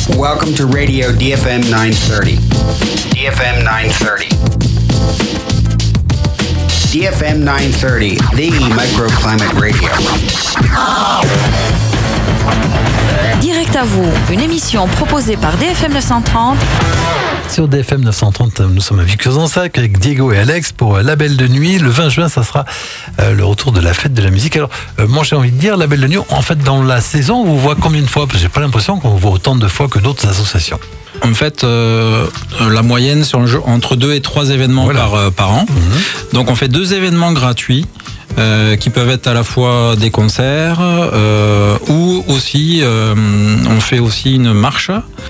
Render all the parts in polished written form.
Welcome to Radio DFM 930. DFM 930. DFM 930, the microclimate radio. Direct à vous, une émission proposée par DFM 930. Sur DFM 930, nous sommes à Vic-Cusansac avec Diego et Alex pour La Belle de Nuit. Le 20 juin, ça sera le retour de la fête de la musique. Alors, moi j'ai envie de dire, La Belle de Nuit, en fait, dans la saison, on vous voit combien de fois? Parce que j'ai pas l'impression qu'on vous voit autant de fois que d'autres associations. En fait, la moyenne, c'est entre 2 et 3 événements par an. Mmh. Donc on fait 2 événements gratuits. Qui peuvent être à la fois des concerts ou aussi on fait aussi une marche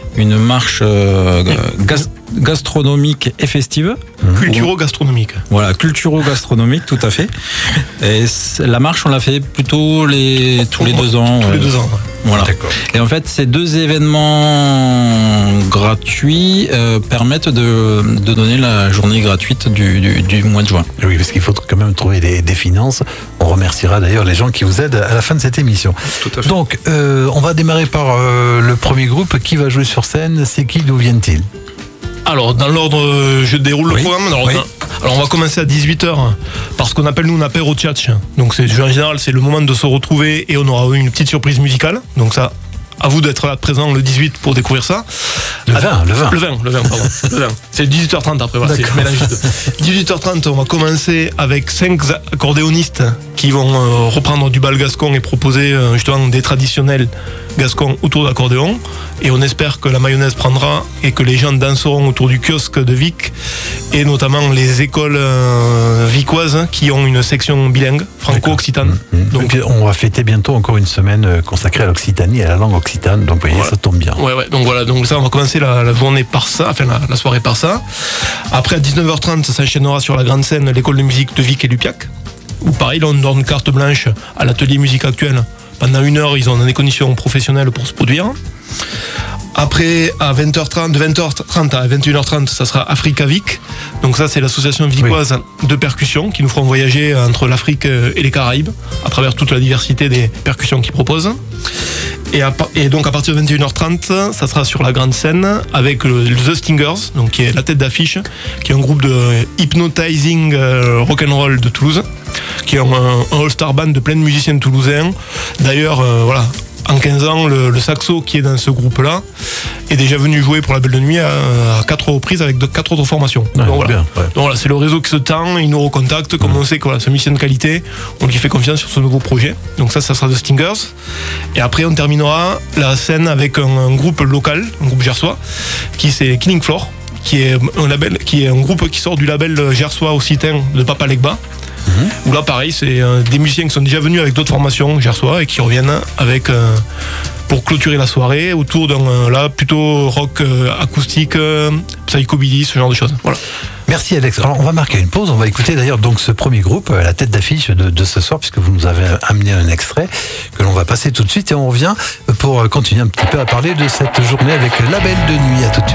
gastronomique et festive. Culturo-gastronomique. Voilà, culturo-gastronomique, tout à fait. Et la marche, on l'a fait plutôt tous les 2 ans. Tous les 2 ans. Voilà. D'accord. Et en fait, ces 2 événements gratuits permettent de donner la journée gratuite du mois de juin. Oui, parce qu'il faut quand même trouver des finances. On remerciera d'ailleurs les gens qui vous aident à la fin de cette émission. Tout à fait. Donc, on va démarrer par le premier groupe. Qui va jouer sur scène? C'est qui? D'où viennent-ils? Alors, dans l'ordre, je déroule le programme. Alors, on va commencer à 18h parce qu'on appelle nous un apéro tchatch. Donc, en général, c'est le moment de se retrouver et on aura une petite surprise musicale. Donc, ça, à vous d'être là présent le 18 pour découvrir ça. Le 20, pardon. Le 20. C'est 18h30 après, voilà, c'est mélange de 18h30, on va commencer avec 5 accordéonistes qui vont reprendre du bal gascon et proposer justement des traditionnels gascons autour d'accordéon. Et on espère que la mayonnaise prendra et que les gens danseront autour du kiosque de Vic et notamment les écoles vicoises qui ont une section bilingue, franco-occitane. Donc on va fêter bientôt encore une semaine consacrée à l'Occitanie et à la langue occitane. Donc vous voyez, ça tombe bien. Ouais. Donc voilà, donc ça on va commencer la journée par ça, enfin la soirée par ça. Après à 19h30, ça s'enchaînera sur la grande scène l'école de musique de Vic et Lupiac. Où pareil, là on donne carte blanche à l'atelier musique actuelle. Pendant 1 heure, ils ont des conditions professionnelles pour se produire. Après, à 20h30, de 20h30 à 21h30, ça sera Africa Vic. Donc ça, c'est l'association vicoise de percussion qui nous feront voyager entre l'Afrique et les Caraïbes à travers toute la diversité des percussions qu'ils proposent. Et donc à partir de 21h30, ça sera sur la grande scène avec The Stingers, donc qui est la tête d'affiche, qui est un groupe de hypnotizing rock'n'roll de Toulouse, qui est un all-star band de plein de musiciens toulousains. D'ailleurs, en 15 ans, le saxo qui est dans ce groupe-là est déjà venu jouer pour La Belle de Nuit à 4 reprises avec 4 autres formations. Donc voilà, c'est le réseau qui se tend, il nous recontacte, comme on sait que c'est un musicien de qualité, on lui fait confiance sur ce nouveau projet. Donc ça sera The Stingers. Et après, on terminera la scène avec un groupe local, un groupe gersois, c'est Killing Floor, qui est un groupe qui sort du label gersois occitan de Papa Legba. Où là pareil, c'est des musiciens qui sont déjà venus avec d'autres formations gersois et qui reviennent avec pour clôturer la soirée autour d'un plutôt rock acoustique, psychobilly, ce genre de choses. Voilà. Merci Alex. Alors on va marquer une pause, on va écouter d'ailleurs donc ce premier groupe, la tête d'affiche de ce soir, puisque vous nous avez amené un extrait que l'on va passer tout de suite et on revient pour continuer un petit peu à parler de cette journée avec La Belle de Nuit. À tout de suite.